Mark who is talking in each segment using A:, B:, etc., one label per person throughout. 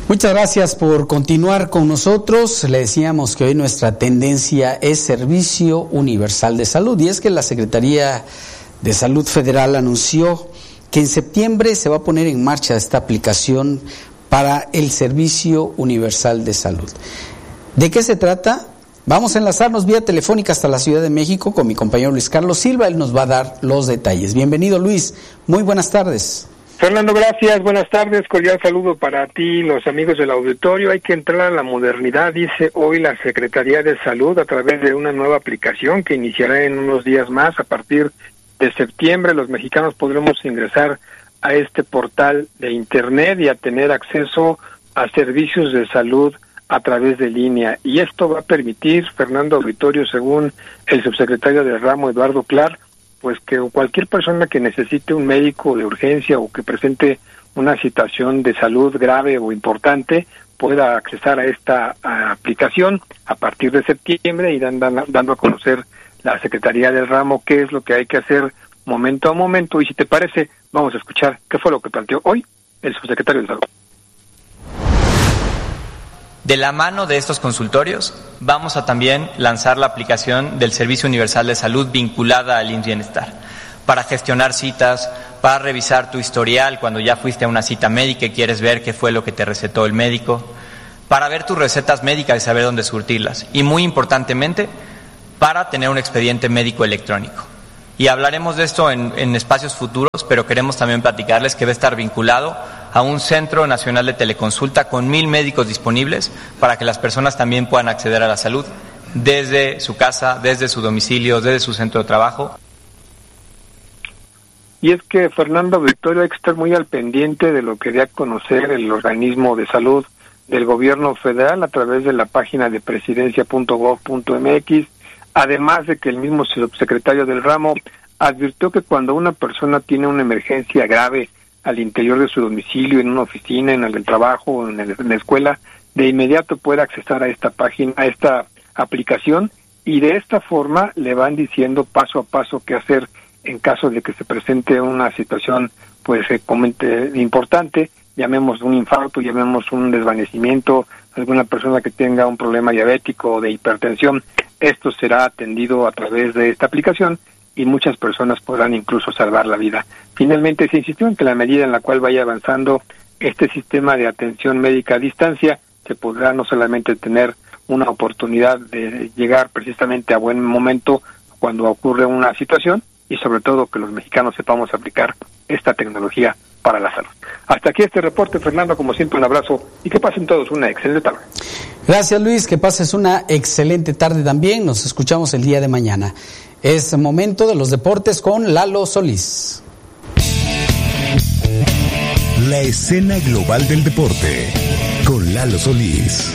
A: Muchas gracias por continuar con nosotros. Le decíamos que hoy nuestra tendencia es Servicio Universal de Salud, y es que la Secretaría de Salud Federal anunció que en septiembre se va a poner en marcha esta aplicación para el Servicio Universal de Salud. ¿De qué se trata? Vamos a enlazarnos vía telefónica hasta la Ciudad de México con mi compañero Luis Carlos Silva. Él nos va a dar los detalles. Bienvenido, Luis. Muy buenas tardes.
B: Fernando, gracias. Buenas tardes. Cordial saludo para ti, los amigos del auditorio. Hay que entrar a la modernidad, dice hoy la Secretaría de Salud, a través de una nueva aplicación que iniciará en unos días más. A partir de septiembre, los mexicanos podremos ingresar a este portal de Internet y a tener acceso a servicios de salud a través de línea. Y esto va a permitir, Fernando Auditorio, según el subsecretario del ramo, Eduardo Clark, pues que cualquier persona que necesite un médico de urgencia o que presente una situación de salud grave o importante pueda accesar a esta aplicación a partir de septiembre, y dando a conocer la Secretaría del Ramo qué es lo que hay que hacer momento a momento. Y si te parece, vamos a escuchar qué fue lo que planteó hoy el subsecretario de Salud.
C: De la mano de estos consultorios, vamos a también lanzar la aplicación del Servicio Universal de Salud vinculada al IMSS Bienestar, para gestionar citas, para revisar tu historial cuando ya fuiste a una cita médica y quieres ver qué fue lo que te recetó el médico, para ver tus recetas médicas y saber dónde surtirlas, y muy importantemente, para tener un expediente médico electrónico. Y hablaremos de esto en espacios futuros, pero queremos también platicarles que va a estar vinculado a un Centro Nacional de Teleconsulta con 1,000 médicos disponibles para que las personas también puedan acceder a la salud desde su casa, desde su domicilio, desde su centro de trabajo.
B: Y es que, Fernando Victorio, hay que estar muy al pendiente de lo que dé a conocer el organismo de salud del gobierno federal a través de la página de presidencia.gov.mx, además de que el mismo subsecretario del ramo advirtió que cuando una persona tiene una emergencia grave al interior de su domicilio, en una oficina, en el del trabajo, en la escuela, de inmediato puede accesar a esta página, a esta aplicación, y de esta forma le van diciendo paso a paso qué hacer en caso de que se presente una situación pues importante, llamemos un infarto, llamemos un desvanecimiento, alguna persona que tenga un problema diabético o de hipertensión. Esto será atendido a través de esta aplicación y muchas personas podrán incluso salvar la vida. Finalmente, se insistió en que la medida en la cual vaya avanzando este sistema de atención médica a distancia, se podrá no solamente tener una oportunidad de llegar precisamente a buen momento cuando ocurre una situación, y sobre todo que los mexicanos sepamos aplicar esta tecnología para la salud. Hasta aquí este reporte, Fernando, como siempre un abrazo y que pasen todos una excelente tarde.
A: Gracias, Luis, que pases una excelente tarde también. Nos escuchamos el día de mañana. Es momento de los deportes con Lalo Solís.
D: La escena global del deporte con Lalo Solís.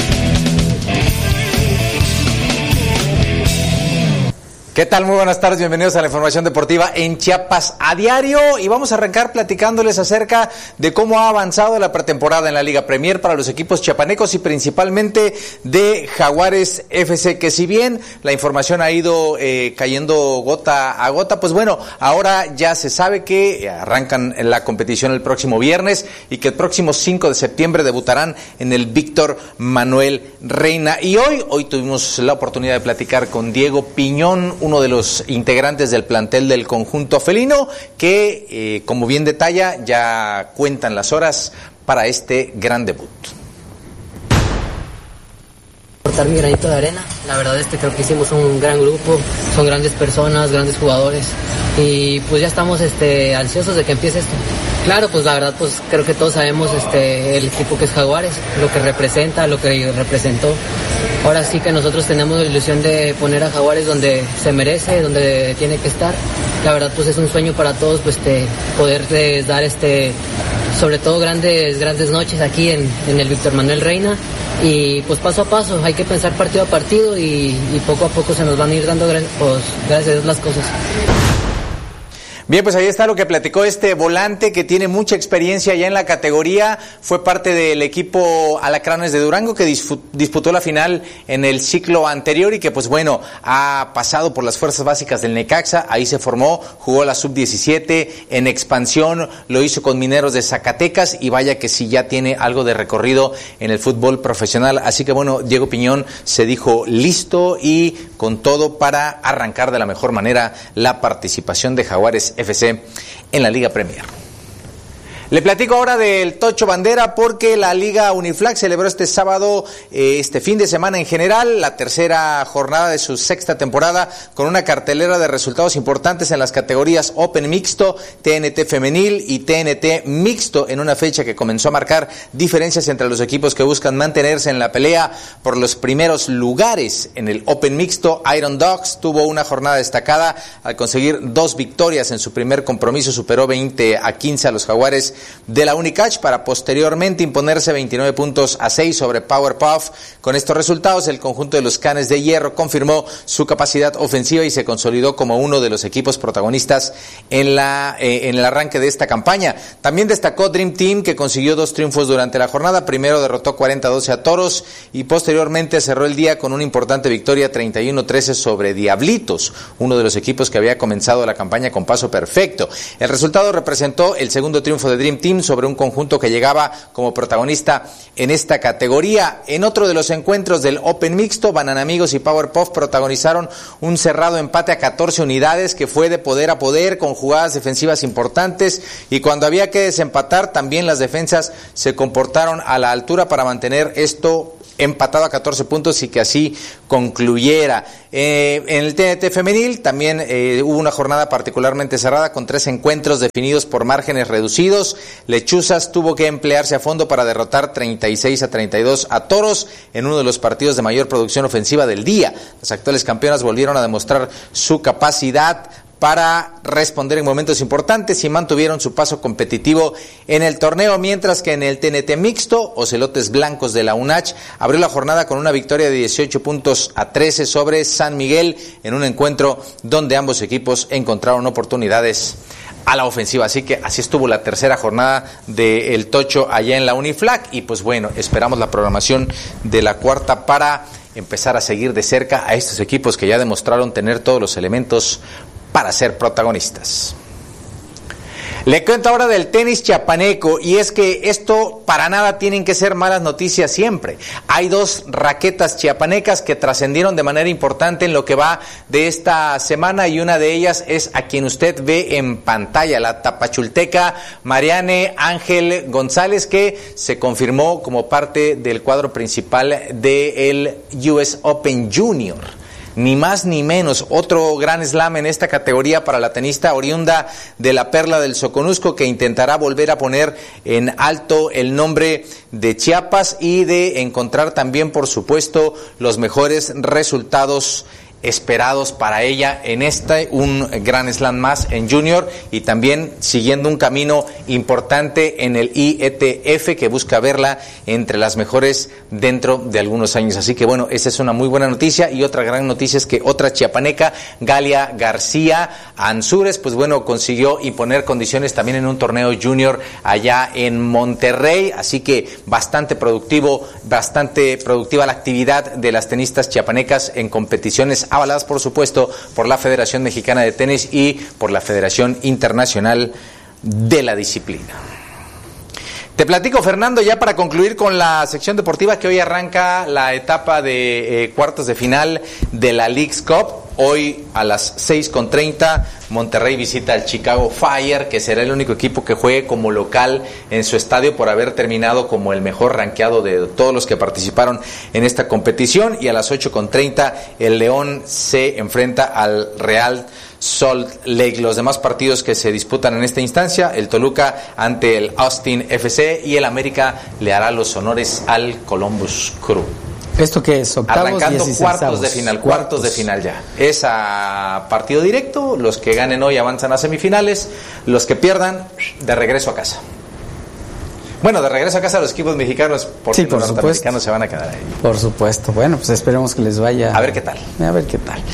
E: ¿Qué tal? Muy buenas tardes, bienvenidos a la información deportiva en Chiapas a diario, y vamos a arrancar platicándoles acerca de cómo ha avanzado la pretemporada en la Liga Premier para los equipos chiapanecos y principalmente de Jaguares FC, que si bien la información ha ido cayendo gota a gota, pues bueno, ahora ya se sabe que arrancan la competición el próximo viernes y que el próximo 5 de septiembre debutarán en el Víctor Manuel Reina. Y hoy tuvimos la oportunidad de platicar con Diego Piñón, uno de los integrantes del plantel del conjunto felino, que, como bien detalla, ya cuentan las horas para este gran debut.
F: Aportar mi granito de arena, la verdad creo que hicimos un gran grupo, son grandes personas, grandes jugadores, y pues ya estamos ansiosos de que empiece esto. Claro, pues la verdad pues creo que todos sabemos el equipo que es Jaguares, lo que representa, lo que representó. Ahora sí que nosotros tenemos la ilusión de poner a Jaguares donde se merece, donde tiene que estar. La verdad pues es un sueño para todos pues poder dar sobre todo grandes noches aquí en el Víctor Manuel Reina, y pues paso a paso hay que pensar partido a partido y poco a poco se nos van a ir dando pues gracias a Dios las cosas.
E: Bien, pues ahí está lo que platicó este volante que tiene mucha experiencia ya en la categoría. Fue parte del equipo Alacranes de Durango que disputó la final en el ciclo anterior y que pues bueno, ha pasado por las fuerzas básicas del Necaxa. Ahí se formó, jugó la sub-17 en expansión, lo hizo con Mineros de Zacatecas y vaya que sí ya tiene algo de recorrido en el fútbol profesional. Así que bueno, Diego Piñón se dijo listo y con todo para arrancar de la mejor manera la participación de Jaguares FC en la Liga Premier. Le platico ahora del Tocho Bandera porque la Liga Uniflag celebró este sábado, este fin de semana en general, la tercera jornada de su sexta temporada con una cartelera de resultados importantes en las categorías Open Mixto, TNT Femenil y TNT Mixto, en una fecha que comenzó a marcar diferencias entre los equipos que buscan mantenerse en la pelea por los primeros lugares. En el Open Mixto, Iron Dogs tuvo una jornada destacada al conseguir 2 victorias en su primer compromiso, superó 20-15 a los Jaguares de la Unicach para posteriormente imponerse 29-6 sobre Powerpuff. Con estos resultados, el conjunto de los Canes de Hierro confirmó su capacidad ofensiva y se consolidó como uno de los equipos protagonistas en el arranque de esta campaña. También destacó Dream Team, que consiguió 2 triunfos durante la jornada. Primero derrotó 40-12 a Toros y posteriormente cerró el día con una importante victoria 31-13 sobre Diablitos, uno de los equipos que había comenzado la campaña con paso perfecto. El resultado representó el segundo triunfo de Dream Team sobre un conjunto que llegaba como protagonista en esta categoría. En otro de los encuentros del Open Mixto, Banana Amigos y Powerpuff protagonizaron un cerrado empate a 14 unidades que fue de poder a poder con jugadas defensivas importantes, y cuando había que desempatar también las defensas se comportaron a la altura para mantener esto empatado a 14 puntos y que así concluyera. En el TNT Femenil también hubo una jornada particularmente cerrada con 3 encuentros definidos por márgenes reducidos. Lechuzas tuvo que emplearse a fondo para derrotar 36-32 a Toros en uno de los partidos de mayor producción ofensiva del día. Las actuales campeonas volvieron a demostrar su capacidad para responder en momentos importantes y mantuvieron su paso competitivo en el torneo, mientras que en el TNT Mixto, Ocelotes Blancos de la UNACH abrió la jornada con una victoria de 18-13 sobre San Miguel en un encuentro donde ambos equipos encontraron oportunidades a la ofensiva. Así que así estuvo la tercera jornada del Tocho allá en la Uniflag y pues bueno, esperamos la programación de la cuarta para empezar a seguir de cerca a estos equipos que ya demostraron tener todos los elementos para ser protagonistas. Le cuento ahora del tenis chiapaneco, y es que esto para nada tienen que ser malas noticias siempre. Hay 2 raquetas chiapanecas que trascendieron de manera importante en lo que va de esta semana, y una de ellas es a quien usted ve en pantalla, la tapachulteca Mariane Ángel González, que se confirmó como parte del cuadro principal del US Open Junior. Ni más ni menos, otro gran slam en esta categoría para la tenista oriunda de la Perla del Soconusco, que intentará volver a poner en alto el nombre de Chiapas y de encontrar también, por supuesto, los mejores resultados esperados para ella en un gran slam más en junior, y también siguiendo un camino importante en el IETF que busca verla entre las mejores dentro de algunos años. Así que bueno, esa es una muy buena noticia. Y otra gran noticia es que otra chiapaneca, Galia García Ansúrez, pues bueno, consiguió imponer condiciones también en un torneo junior allá en Monterrey. Así que bastante productiva la actividad de las tenistas chiapanecas en competiciones avaladas, por supuesto, por la Federación Mexicana de Tenis y por la Federación Internacional de la disciplina. Te platico, Fernando, ya para concluir con la sección deportiva, que hoy arranca la etapa de cuartos de final de la Leagues Cup. Hoy a las 6:30 Monterrey visita al Chicago Fire, que será el único equipo que juegue como local en su estadio por haber terminado como el mejor rankeado de todos los que participaron en esta competición. Y a las 8:30 el León se enfrenta al Real Salt Lake. Los demás partidos que se disputan en esta instancia: el Toluca ante el Austin FC y el América le hará los honores al Columbus Crew.
A: ¿Esto qué es? ¿Octavos?
E: Arrancando
A: 16avos.
E: cuartos de final ya. Es a partido directo, los que ganen hoy avanzan a semifinales, los que pierdan, de regreso a casa. Bueno, de regreso a casa los equipos mexicanos, porque los norteamericanos se van a quedar ahí.
A: Por supuesto. Bueno, pues esperemos que les vaya.
E: A ver qué tal.
A: A ver qué tal.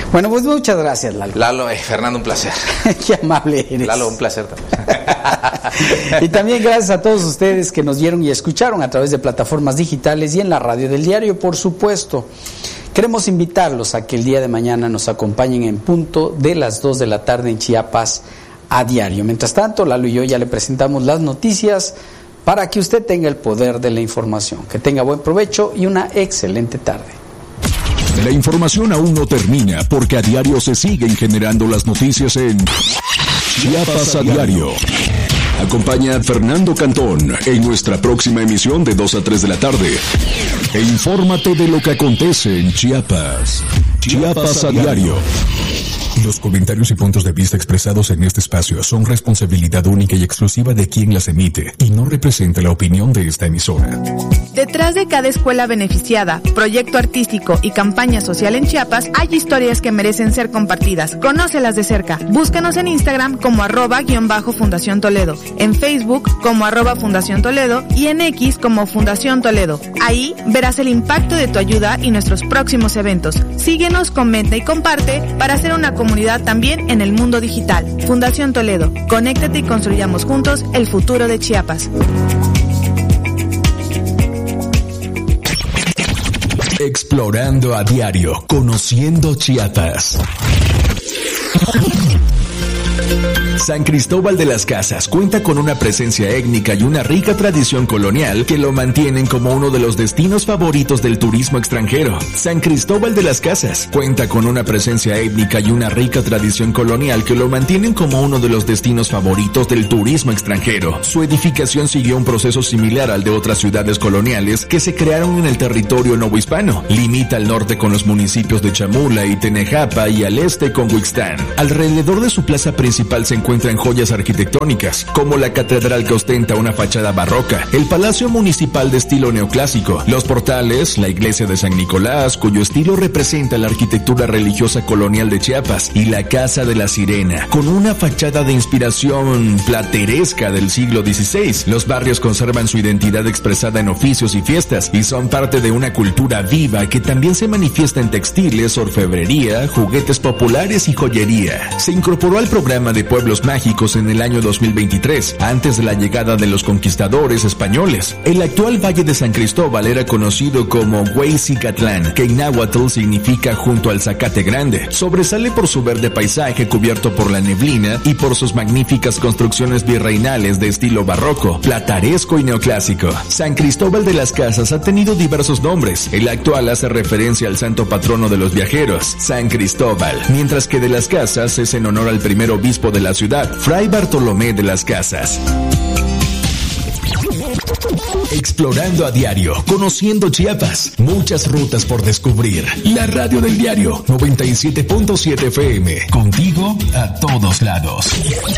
A: Bueno, pues muchas gracias, Lalo.
E: Lalo, Fernando, un placer.
A: Qué amable eres.
E: Lalo, un placer también.
A: Y también gracias a todos ustedes que nos vieron y escucharon a través de plataformas digitales y en la radio del diario, por supuesto. Queremos invitarlos a que el día de mañana nos acompañen en punto de las 2 de la tarde en Chiapas a diario. Mientras tanto, Lalo y yo ya le presentamos las noticias para que usted tenga el poder de la información. Que tenga buen provecho y una excelente tarde.
D: La información aún no termina porque a diario se siguen generando las noticias en Chiapas a diario. Acompaña a Fernando Cantón en nuestra próxima emisión de 2 a 3 de la tarde. E infórmate de lo que acontece en Chiapas. Chiapas a diario. Los comentarios y puntos de vista expresados en este espacio son responsabilidad única y exclusiva de quien las emite y no representa la opinión de esta emisora.
G: Detrás de cada escuela beneficiada, proyecto artístico y campaña social en Chiapas hay historias que merecen ser compartidas. Conócelas de cerca. Búscanos en Instagram como @Fundación Toledo, en Facebook como @Fundación Toledo y en X como Fundación Toledo. Ahí verás el impacto de tu ayuda y nuestros próximos eventos. Síguenos, comenta y comparte para hacer una comunidad también en el mundo digital. Fundación Toledo. Conéctate y construyamos juntos el futuro de Chiapas.
D: Explorando a diario, conociendo Chiapas. San Cristóbal de las Casas cuenta con una presencia étnica y una rica tradición colonial que lo mantienen como uno de los destinos favoritos del turismo extranjero. San Cristóbal de las Casas cuenta con una presencia étnica y una rica tradición colonial que lo mantienen como uno de los destinos favoritos del turismo extranjero. Su edificación siguió un proceso similar al de otras ciudades coloniales que se crearon en el territorio novohispano. Limita al norte con los municipios de Chamula y Tenejapa y al este con Huixtán. Alrededor de su plaza principal se encuentran joyas arquitectónicas, como la catedral que ostenta una fachada barroca, el palacio municipal de estilo neoclásico, los portales, la iglesia de San Nicolás, cuyo estilo representa la arquitectura religiosa colonial de Chiapas, y la Casa de la Sirena, con una fachada de inspiración plateresca del siglo XVI. Los barrios conservan su identidad expresada en oficios y fiestas, y son parte de una cultura viva que también se manifiesta en textiles, orfebrería, juguetes populares y joyería. Se incorporó al programa de Pueblos Mágicos en el año 2023, antes de la llegada de los conquistadores españoles. El actual Valle de San Cristóbal era conocido como Hueycicatlán, que en náhuatl significa junto al Zacate Grande. Sobresale por su verde paisaje cubierto por la neblina y por sus magníficas construcciones virreinales de estilo barroco, plataresco y neoclásico. San Cristóbal de las Casas ha tenido diversos nombres. El actual hace referencia al santo patrono de los viajeros, San Cristóbal, mientras que de las Casas es en honor al primer obispo de la ciudad, Fray Bartolomé de las Casas. Explorando a diario, conociendo Chiapas, muchas rutas por descubrir. La radio del diario 97.7 FM, contigo a todos lados.